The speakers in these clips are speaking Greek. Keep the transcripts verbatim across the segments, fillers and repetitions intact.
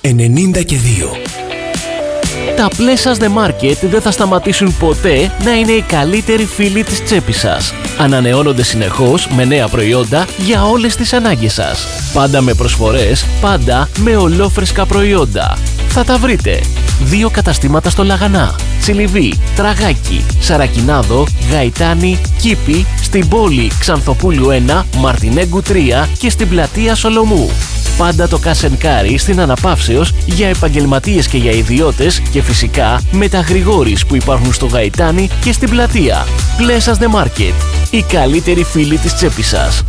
ενενήντα και δύο. Τα Pleasures The Market δεν θα σταματήσουν ποτέ να είναι οι καλύτεροι φίλοι της τσέπης σας. Ανανεώνονται συνεχώς με νέα προϊόντα για όλες τις ανάγκες σας. Πάντα με προσφορές, πάντα με ολόφρεσκα προϊόντα. Θα τα βρείτε. Δύο καταστήματα στο Λαγανά, Τσιλιβί, Τραγάκι, Σαρακινάδο, Γαϊτάνη, Κήπη, στην πόλη Ξανθοπούλου ένα, Μαρτινέγκου τρία και στην πλατεία Σολομού. Πάντα το Κασενκάρι στην Αναπαύσεως για επαγγελματίες και για ιδιώτες και φυσικά με τα Γρηγόρης που υπάρχουν στο Γαϊτάνι και στην πλατεία. Pleasures The Market, οι καλύτεροι φίλοι της τσέπης σας.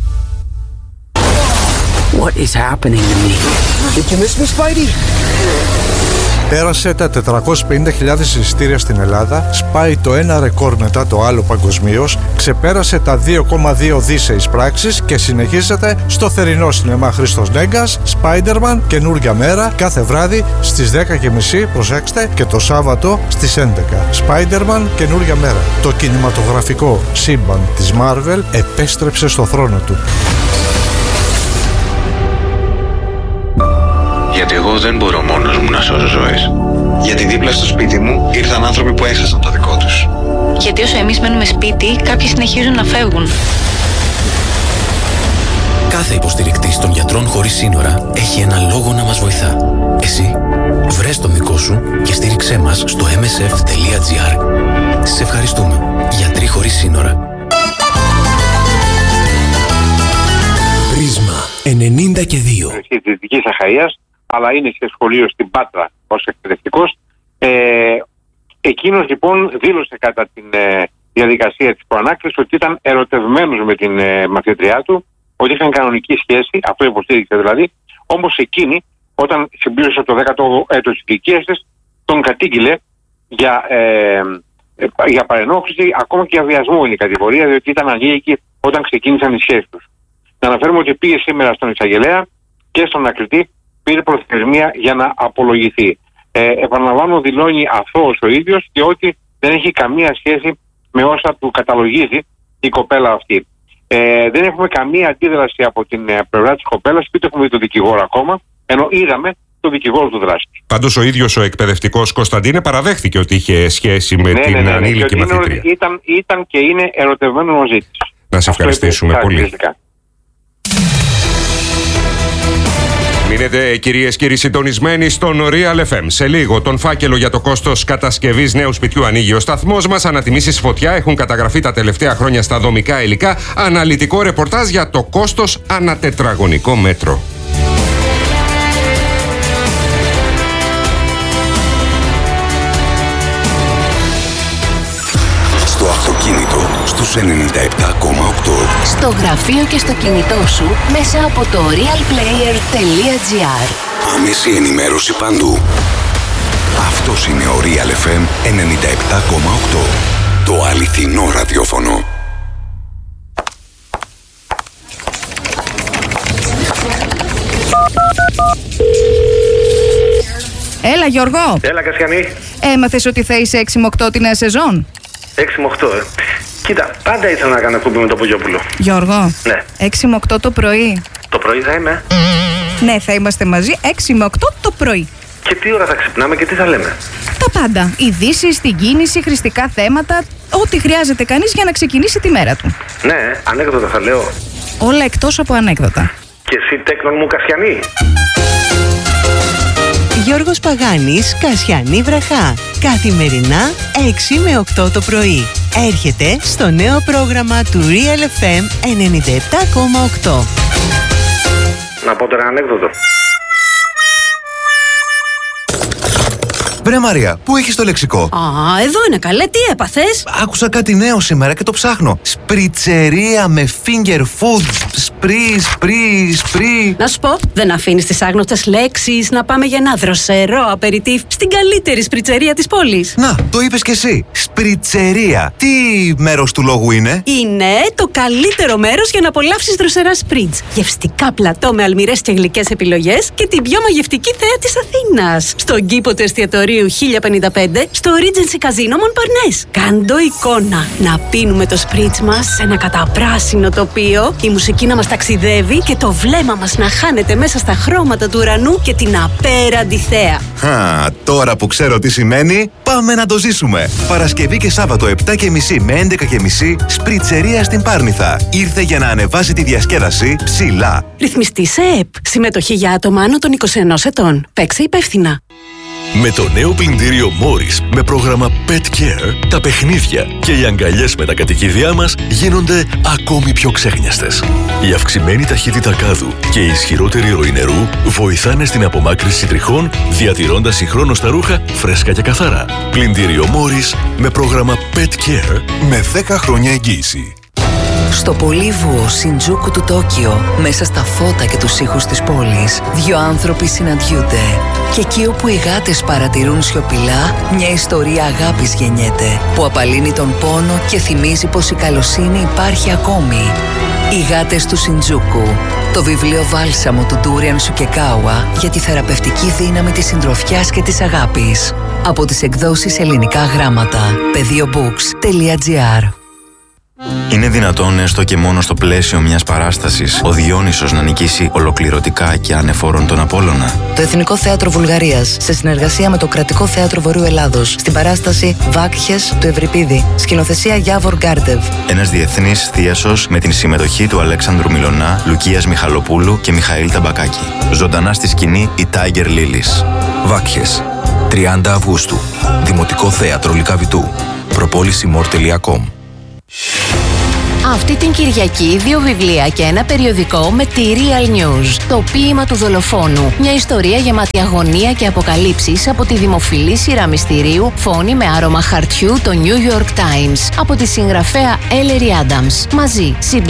What is happening to me? Did you miss me, Spidey? Πέρασε τα τετρακόσιες πενήντα χιλιάδες εισιτήρια στην Ελλάδα, σπάει το ένα ρεκόρ μετά το άλλο παγκοσμίως, ξεπέρασε τα δύο κόμμα δύο δις εισπράξεις και συνεχίζεται στο θερινό σινεμά Χρήστος Νέγκας, Spider-Man, καινούργια μέρα, κάθε βράδυ στις δέκα και μισή, προσέξτε, και το Σάββατο στις έντεκα. Spider-Man, καινούργια μέρα. Το κινηματογραφικό σύμπαν της Marvel επέστρεψε στο θρόνο του. Γιατί εγώ δεν μπορώ μόνος μου να σώσω ζωές. Γιατί δίπλα στο σπίτι μου ήρθαν άνθρωποι που έχασαν το δικό τους. Γιατί όσο εμείς μένουμε σπίτι, κάποιοι συνεχίζουν να φεύγουν. Κάθε υποστηρικτής των γιατρών χωρίς σύνορα έχει ένα λόγο να μας βοηθά. Εσύ, βρες τον δικό σου και στήριξέ μας στο εμ ες εφ τελεία τζι άρ. Σε ευχαριστούμε. Γιατροί χωρίς σύνορα. Πρίσμα ενενήντα και δύο. Της Δυτικής Αχαΐας, αλλά είναι σε σχολείο στην Πάτρα ως εκπαιδευτικός. Ε, εκείνος λοιπόν δήλωσε κατά τη ε, διαδικασία της προανάκτησης ότι ήταν ερωτευμένος με την ε, μαθήτριά του, ότι είχαν κανονική σχέση, αυτό υποστήριξε δηλαδή, όμως εκείνη όταν συμπλήρωσε το δέκατο έτος της ηλικίας της, τον κατήγγειλε για, ε, ε, για παρενόχληση, ακόμα και για βιασμό είναι η κατηγορία, διότι ήταν ανήλικοι όταν ξεκίνησαν οι σχέσεις τους. Να αναφέρουμε ότι πήγε σήμερα στον εισαγγελέα και στον ανακριτή, πήρε προθεσμία για να απολογηθεί. Ε, επαναλαμβάνω, δηλώνει αθώος ο ίδιος και ότι δεν έχει καμία σχέση με όσα του καταλογίζει η κοπέλα αυτή. Ε, δεν έχουμε καμία αντίδραση από την πλευρά της κοπέλας, ούτε έχουμε δει τον δικηγόρο ακόμα, ενώ είδαμε τον δικηγόρο του δράση. Πάντως ο ίδιος ο εκπαιδευτικός Κωνσταντίνε παραδέχθηκε ότι είχε σχέση με ναι, την ναι, ναι, ανήλικη ναι, μαθήτρια. Ήταν, ήταν και είναι ερωτευμένο μαζί της. Να σε ευχαριστήσουμε πολύ. Μείνετε κυρίες και κύριοι συντονισμένοι στον Real εφ εμ. Σε λίγο τον φάκελο για το κόστος κατασκευής νέου σπιτιού ανοίγει ο σταθμός μας. Ανατιμήσεις φωτιά έχουν καταγραφεί τα τελευταία χρόνια στα δομικά υλικά. Αναλυτικό ρεπορτάζ για το κόστος ανά τετραγωνικό μέτρο. Στο αυτοκίνητο στους ενενήντα επτά κόμμα οκτώ. Στο γραφείο και στο κινητό σου μέσα από το real player τελεία τζι άρ. Άμεση ενημέρωση παντού. Αυτός είναι ο Real εφ εμ ενενήντα επτά κόμμα οκτώ. Το αληθινό ραδιόφωνο. Έλα Γιώργο. Έλα Κασιανή. Έμαθες ότι θα είσαι έξι με οκτώ τη νέα σεζόν? έξι με οκτώ, ε. Κοίτα, πάντα ήθελα να κάνω κουμπί με το Πογιόπουλο. Γιώργο. Ναι. έξι με οκτώ το πρωί. Το πρωί θα είμαι. Ναι, θα είμαστε μαζί έξι με οκτώ το πρωί. Και τι ώρα θα ξυπνάμε και τι θα λέμε? Τα πάντα. Ειδήσεις, την κίνηση, χρηστικά θέματα. Ό,τι χρειάζεται κανείς για να ξεκινήσει τη μέρα του. Ναι, ανέκδοτα θα λέω. Όλα εκτός από ανέκδοτα. Και εσύ τέκνον μου Κασιανή. Γιώργος Παγάνης, Κασιανή Βραχά. Καθημερινά έξι με οκτώ το πρωί. Έρχεται στο νέο πρόγραμμα του Real εφ εμ ενενήντα επτά κόμμα οκτώ. Να πω τώρα ανέκδοτο. Βρε Μαρία, πού έχεις το λεξικό? Α, εδώ είναι καλέ, τι έπαθες? Άκουσα κάτι νέο σήμερα και το ψάχνω. Σπριτσερία με finger food. Σπρι, σπρι, σπρι. Να σου πω, δεν αφήνεις τις άγνωστες λέξεις να πάμε για ένα δροσερό απεριτίφ στην καλύτερη σπριτσερία της πόλης. Να, το είπες κι εσύ. Σπριτσερία. Τι μέρος του λόγου είναι? Είναι το καλύτερο μέρος για να απολαύσεις δροσερά σπριτς. Γευστικά πλατό με αλμυρές και γλυκές επιλογές και την πιο μαγευτική θέα της Αθήνας. Στον κήπο του εστιατορίου Οκτωβρίου χίλια πενήντα πέντε στο Regency Casino Montparnasse. Κάντο εικόνα. Να πίνουμε το σπρίτς μας σε ένα καταπράσινο τοπίο, η μουσική να μας ταξιδεύει και το βλέμμα μας να χάνεται μέσα στα χρώματα του ουρανού και την απέραντη θέα. Χα, τώρα που ξέρω τι σημαίνει, πάμε να το ζήσουμε. Παρασκευή και Σάββατο επτά και μισή με έντεκα και μισή, σπριτσερία στην Πάρνηθα. Ήρθε για να ανεβάσει τη διασκέδαση ψηλά. Ρυθμιστή σε ΕΕΠ. Συμμετοχή για άτομα άνω των είκοσι ενός ετών. Παίξε υπεύθυνα. Με το νέο πλυντήριο Morris με πρόγραμμα Pet Care, τα παιχνίδια και οι αγκαλιές με τα κατοικίδια μας γίνονται ακόμη πιο ξέχνιαστες. Η αυξημένη ταχύτητα κάδου και η ισχυρότερη ροή νερού βοηθάνε στην απομάκρυνση τριχών, διατηρώντας συγχρόνως τα ρούχα φρέσκα και καθαρά. Πλυντήριο Morris με πρόγραμμα Pet Care με δέκα χρόνια εγγύηση. Στο πολύβουο Σιντζούκου του Τόκιο, μέσα στα φώτα και τους ήχους της πόλης, δύο άνθρωποι συναντιούνται. Και εκεί όπου οι γάτες παρατηρούν σιωπηλά, μια ιστορία αγάπης γεννιέται, που απαλύνει τον πόνο και θυμίζει πως η καλοσύνη υπάρχει ακόμη. Οι γάτες του Σιντζούκου. Το βιβλίο βάλσαμο του Ντούριαν Σουκεκάουα για τη θεραπευτική δύναμη της συντροφιάς και της αγάπης. Από τις εκδόσεις Ελληνικά Γράμματα. πεδίο μπουκς τελεία τζι άρ. Είναι δυνατόν έστω και μόνο στο πλαίσιο μιας παράστασης ο Διόνυσος να νικήσει ολοκληρωτικά και ανεφόρον τον Απόλλωνα? Το Εθνικό Θέατρο Βουλγαρίας, σε συνεργασία με το Κρατικό Θέατρο Βορείου Ελλάδος, στην παράσταση Βάκχες του Ευρυπίδη, σκηνοθεσία Γιάβορ Γκάρντεβ. Ένας διεθνής θίασος με την συμμετοχή του Αλέξανδρου Μιλωνά, Λουκίας Μιχαλοπούλου και Μιχαήλ Ταμπακάκη. Ζωντανά στη σκηνή η Tiger Lilies. Βάκχες, τριάντα Αυγούστου, Δημοτικό Θέατρο Λυκαβητού. προπόληση μορ τελεία κομ. Αυτή την Κυριακή δύο βιβλία και ένα περιοδικό με τη Real News. Το ποίημα του δολοφόνου. Μια ιστορία γεμάτη αγωνία και αποκαλύψεις από τη δημοφιλή σειρά μυστηρίου Φόνη με άρωμα χαρτιού, το New York Times. Από τη συγγραφέα Ellery Adams. Μαζί